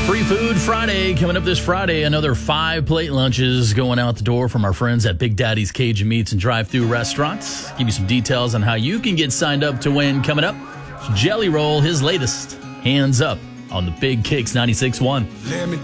Free Food Friday coming up this Friday. Another 5 plate lunches going out the door from our friends at Big Daddy's Cajun Meats and Drive-Thru Restaurants. Give you some details on how you can get signed up to win coming up. Jelly Roll, his latest, Hands Up on the Big Kicks 96.1.